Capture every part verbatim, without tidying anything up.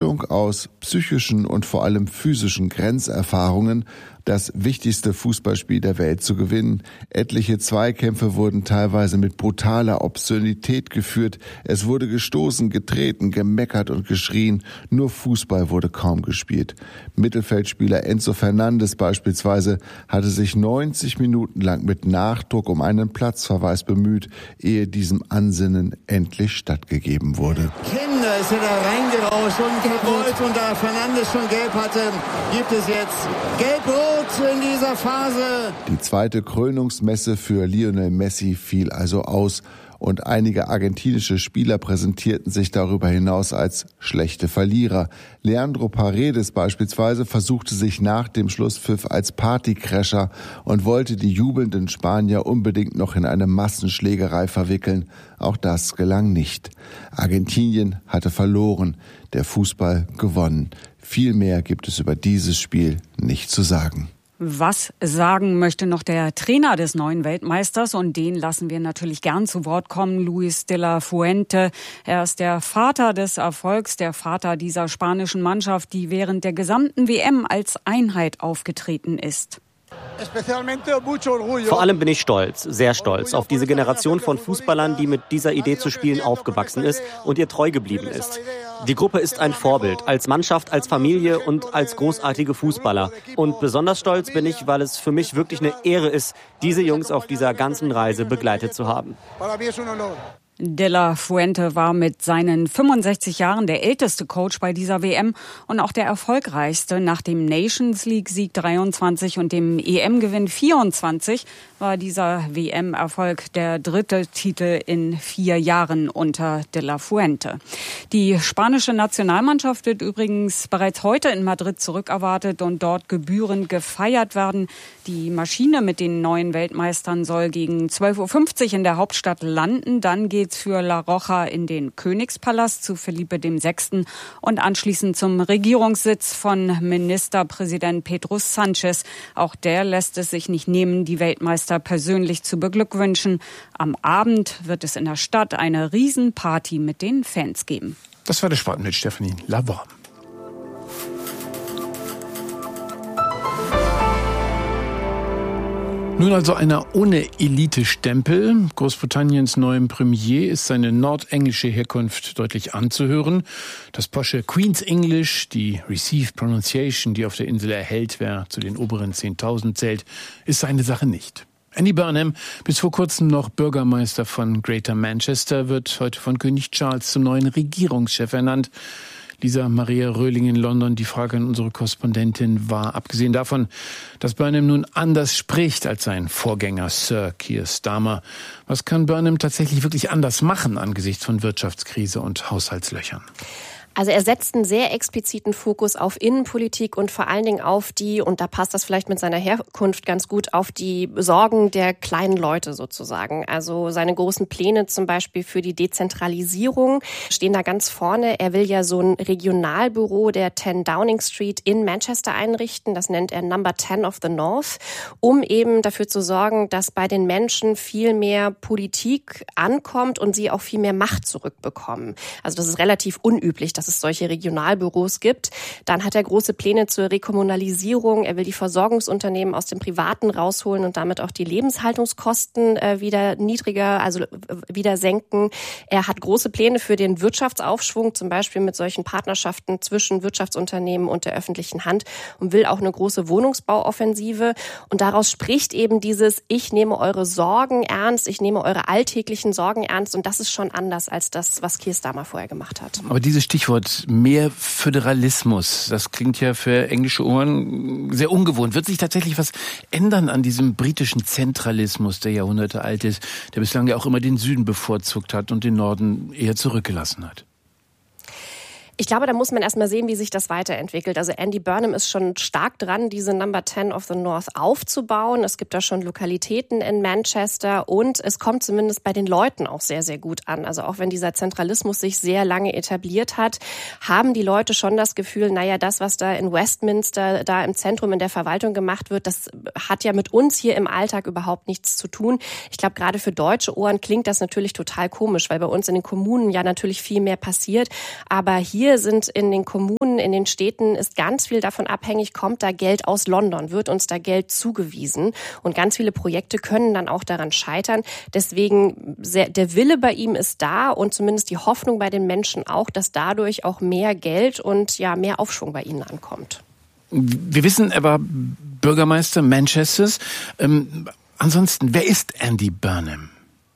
Mischung aus psychischen und vor allem physischen Grenzerfahrungen, das wichtigste Fußballspiel der Welt zu gewinnen. Etliche Zweikämpfe wurden teilweise mit brutaler Obszönität geführt. Es wurde gestoßen, getreten, gemeckert und geschrien. Nur Fußball wurde kaum gespielt. Mittelfeldspieler Enzo Fernandes beispielsweise hatte sich neunzig Minuten lang mit Nachdruck um einen Platzverweis bemüht, ehe diesem Ansinnen endlich stattgegeben wurde. Kinder ist er da reingerauscht und gewollt, und da Fernandes schon gelb hatte, gibt es jetzt gelb-rot in dieser Phase. Die zweite Krönungsmesse für Lionel Messi fiel also aus und einige argentinische Spieler präsentierten sich darüber hinaus als schlechte Verlierer. Leandro Paredes beispielsweise versuchte sich nach dem Schlusspfiff als Partycrasher und wollte die jubelnden Spanier unbedingt noch in eine Massenschlägerei verwickeln. Auch das gelang nicht. Argentinien hatte verloren, der Fußball gewonnen. Viel mehr gibt es über dieses Spiel nicht zu sagen. Was sagen möchte noch der Trainer des neuen Weltmeisters? Und den lassen wir natürlich gern zu Wort kommen, Luis de la Fuente. Er ist der Vater des Erfolgs, der Vater dieser spanischen Mannschaft, die während der gesamten W M als Einheit aufgetreten ist. Vor allem bin ich stolz, sehr stolz auf diese Generation von Fußballern, die mit dieser Idee zu spielen aufgewachsen ist und ihr treu geblieben ist. Die Gruppe ist ein Vorbild, als Mannschaft, als Familie und als großartige Fußballer. Und besonders stolz bin ich, weil es für mich wirklich eine Ehre ist, diese Jungs auf dieser ganzen Reise begleitet zu haben. De la Fuente war mit seinen fünfundsechzig Jahren der älteste Coach bei dieser W M und auch der erfolgreichste. Nach dem Nations League-Sieg dreiundzwanzig und dem E M-Gewinn vierundzwanzig war dieser W M-Erfolg der dritte Titel in vier Jahren unter De la Fuente. Die spanische Nationalmannschaft wird übrigens bereits heute in Madrid zurückerwartet und dort gebührend gefeiert werden. Die Maschine mit den neuen Weltmeistern soll gegen zwölf Uhr fünfzig in der Hauptstadt landen. Dann geht's für La Roja in den Königspalast zu Felipe der Sechste. und anschließend zum Regierungssitz von Ministerpräsident Pedro Sánchez. Auch der lässt es sich nicht nehmen, die Weltmeister persönlich zu beglückwünschen. Am Abend wird es in der Stadt eine Riesenparty mit den Fans geben. Das war der Sport mit Stephanie Lavor. Nun also einer ohne Elite-Stempel. Großbritanniens neuem Premier ist seine nordenglische Herkunft deutlich anzuhören. Das posche Queen's English, die Received Pronunciation, die auf der Insel erhält, wer zu den oberen zehntausend zählt, ist seine Sache nicht. Andy Burnham, bis vor kurzem noch Bürgermeister von Greater Manchester, wird heute von König Charles zum neuen Regierungschef ernannt. Lisa Maria Röhling in London, die Frage an unsere Korrespondentin war, abgesehen davon, dass Burnham nun anders spricht als sein Vorgänger Sir Keir Starmer. Was kann Burnham tatsächlich wirklich anders machen angesichts von Wirtschaftskrise und Haushaltslöchern? Also er setzt einen sehr expliziten Fokus auf Innenpolitik und vor allen Dingen auf die, und da passt das vielleicht mit seiner Herkunft ganz gut, auf die Sorgen der kleinen Leute sozusagen. Also seine großen Pläne zum Beispiel für die Dezentralisierung stehen da ganz vorne. Er will ja so ein Regionalbüro der zehn Downing Street in Manchester einrichten. Das nennt er Number zehn of the North, um eben dafür zu sorgen, dass bei den Menschen viel mehr Politik ankommt und sie auch viel mehr Macht zurückbekommen. Also das ist relativ unüblich, dass es solche Regionalbüros gibt. Dann hat er große Pläne zur Rekommunalisierung. Er will die Versorgungsunternehmen aus dem Privaten rausholen und damit auch die Lebenshaltungskosten äh, wieder niedriger, also äh, wieder senken. Er hat große Pläne für den Wirtschaftsaufschwung, zum Beispiel mit solchen Partnerschaften zwischen Wirtschaftsunternehmen und der öffentlichen Hand, und will auch eine große Wohnungsbauoffensive. Und daraus spricht eben dieses: Ich nehme eure Sorgen ernst, ich nehme eure alltäglichen Sorgen ernst. Und das ist schon anders als das, was Keir Starmer vorher gemacht hat. Aber dieses Stichwort mehr Föderalismus, das klingt ja für englische Ohren sehr ungewohnt. Wird sich tatsächlich was ändern an diesem britischen Zentralismus, der Jahrhunderte alt ist, der bislang ja auch immer den Süden bevorzugt hat und den Norden eher zurückgelassen hat? Ich glaube, da muss man erstmal sehen, wie sich das weiterentwickelt. Also Andy Burnham ist schon stark dran, diese Number zehn of the North aufzubauen. Es gibt da schon Lokalitäten in Manchester und es kommt zumindest bei den Leuten auch sehr, sehr gut an. Also auch wenn dieser Zentralismus sich sehr lange etabliert hat, haben die Leute schon das Gefühl, naja, das, was da in Westminster, da im Zentrum in der Verwaltung gemacht wird, das hat ja mit uns hier im Alltag überhaupt nichts zu tun. Ich glaube, gerade für deutsche Ohren klingt das natürlich total komisch, weil bei uns in den Kommunen ja natürlich viel mehr passiert. Aber hier hier sind in den Kommunen, in den Städten ist ganz viel davon abhängig, kommt da Geld aus London, wird uns da Geld zugewiesen. Und ganz viele Projekte können dann auch daran scheitern. Deswegen, sehr, der Wille bei ihm ist da und zumindest die Hoffnung bei den Menschen auch, dass dadurch auch mehr Geld und ja mehr Aufschwung bei ihnen ankommt. Wir wissen, er war Bürgermeister Manchesters. Ähm, ansonsten, wer ist Andy Burnham?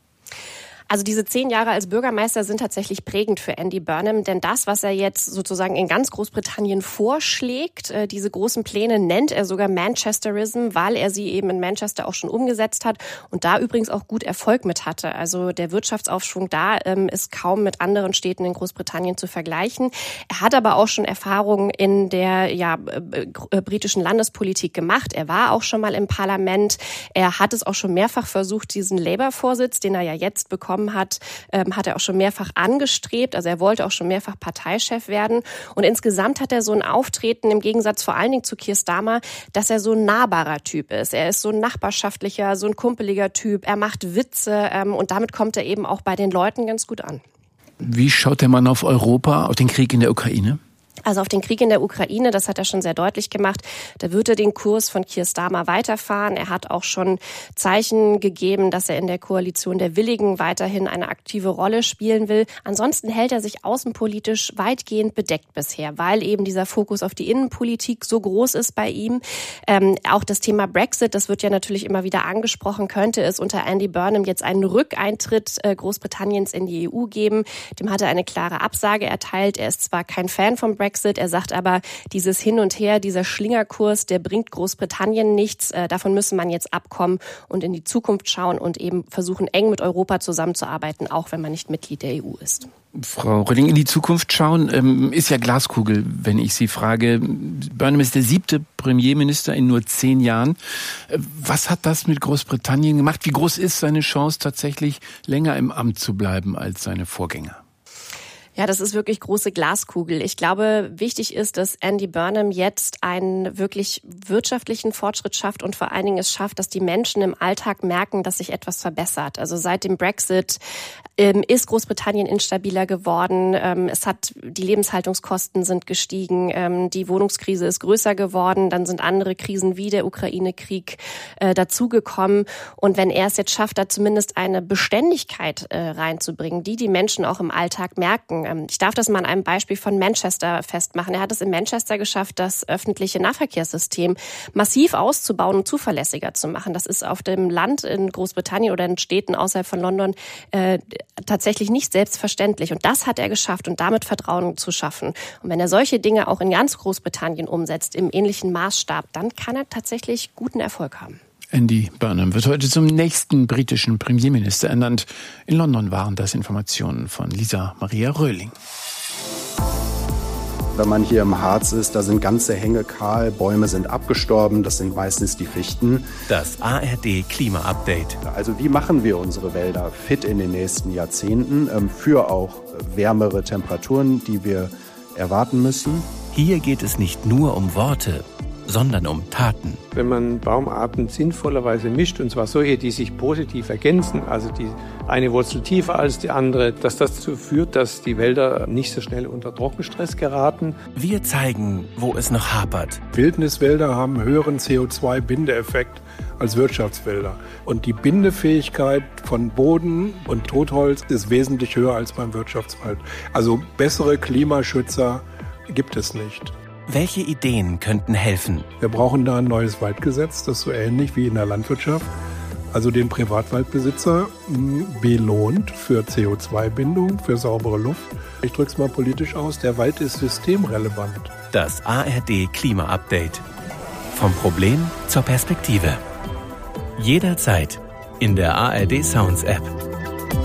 Also diese zehn Jahre als Bürgermeister sind tatsächlich prägend für Andy Burnham, denn das, was er jetzt sozusagen in ganz Großbritannien vorschlägt, äh, diese großen Pläne nennt er sogar Manchesterism, weil er sie eben in Manchester auch schon umgesetzt hat und da übrigens auch gut Erfolg mit hatte. Also der Wirtschaftsaufschwung da ähm, ist kaum mit anderen Städten in Großbritannien zu vergleichen. Er hat aber auch schon Erfahrungen in der ja, äh, britischen Landespolitik gemacht. Er war auch schon mal im Parlament. Er hat es auch schon mehrfach versucht, diesen Labour-Vorsitz, den er ja jetzt bekommen hat, ähm, hat er auch schon mehrfach angestrebt. Also er wollte auch schon mehrfach Parteichef werden. Und insgesamt hat er so ein Auftreten, im Gegensatz vor allen Dingen zu Keir Starmer, dass er so ein nahbarer Typ ist. Er ist so ein nachbarschaftlicher, so ein kumpeliger Typ. Er macht Witze ähm, und damit kommt er eben auch bei den Leuten ganz gut an. Wie schaut der Mann auf Europa, auf den Krieg in der Ukraine? Also auf den Krieg in der Ukraine, das hat er schon sehr deutlich gemacht. Da wird er den Kurs von Keir Starmer weiterfahren. Er hat auch schon Zeichen gegeben, dass er in der Koalition der Willigen weiterhin eine aktive Rolle spielen will. Ansonsten hält er sich außenpolitisch weitgehend bedeckt bisher, weil eben dieser Fokus auf die Innenpolitik so groß ist bei ihm. Ähm, auch das Thema Brexit, das wird ja natürlich immer wieder angesprochen, könnte es unter Andy Burnham jetzt einen Rückeintritt äh, Großbritanniens in die E U geben. Dem hat er eine klare Absage erteilt. Er ist zwar kein Fan vom Brexit, Er sagt aber, dieses Hin und Her, dieser Schlingerkurs, der bringt Großbritannien nichts. Davon müsse man jetzt abkommen und in die Zukunft schauen und eben versuchen, eng mit Europa zusammenzuarbeiten, auch wenn man nicht Mitglied der E U ist. Frau Rölling, in die Zukunft schauen, ist ja Glaskugel, wenn ich Sie frage. Burnham ist der siebte Premierminister in nur zehn Jahren. Was hat das mit Großbritannien gemacht? Wie groß ist seine Chance, tatsächlich länger im Amt zu bleiben als seine Vorgänger? Ja, das ist wirklich große Glaskugel. Ich glaube, wichtig ist, dass Andy Burnham jetzt einen wirklich wirtschaftlichen Fortschritt schafft und vor allen Dingen es schafft, dass die Menschen im Alltag merken, dass sich etwas verbessert. Also seit dem Brexit ähm, ist Großbritannien instabiler geworden. Ähm, es hat, die Lebenshaltungskosten sind gestiegen. Ähm, die Wohnungskrise ist größer geworden. Dann sind andere Krisen wie der Ukraine-Krieg äh, dazugekommen. Und wenn er es jetzt schafft, da zumindest eine Beständigkeit äh, reinzubringen, die die Menschen auch im Alltag merken. Ich darf das mal an einem Beispiel von Manchester festmachen. Er hat es in Manchester geschafft, das öffentliche Nahverkehrssystem massiv auszubauen und zuverlässiger zu machen. Das ist auf dem Land in Großbritannien oder in Städten außerhalb von London äh, tatsächlich nicht selbstverständlich. Und das hat er geschafft und damit Vertrauen zu schaffen. Und wenn er solche Dinge auch in ganz Großbritannien umsetzt, im ähnlichen Maßstab, dann kann er tatsächlich guten Erfolg haben. Andy Burnham wird heute zum nächsten britischen Premierminister ernannt. In London waren das Informationen von Lisa Maria Röhling. Wenn man hier im Harz ist, da sind ganze Hänge kahl, Bäume sind abgestorben, das sind meistens die Fichten. Das A R D Klima-Update. Also wie machen wir unsere Wälder fit in den nächsten Jahrzehnten für auch wärmere Temperaturen, die wir erwarten müssen? Hier geht es nicht nur um Worte, sondern um Taten. Wenn man Baumarten sinnvollerweise mischt, und zwar solche, die sich positiv ergänzen, also die eine Wurzel tiefer als die andere, dass das dazu führt, dass die Wälder nicht so schnell unter Trockenstress geraten. Wir zeigen, wo es noch hapert. Wildniswälder haben einen höheren C O zwei Bindeeffekt als Wirtschaftswälder. Und die Bindefähigkeit von Boden und Totholz ist wesentlich höher als beim Wirtschaftswald. Also bessere Klimaschützer gibt es nicht. Welche Ideen könnten helfen? Wir brauchen da ein neues Waldgesetz, das so ähnlich wie in der Landwirtschaft, also den Privatwaldbesitzer belohnt für C O zwei Bindung, für saubere Luft. Ich drücke es mal politisch aus, der Wald ist systemrelevant. Das A R D Klima-Update. Vom Problem zur Perspektive. Jederzeit in der A R D Sounds App.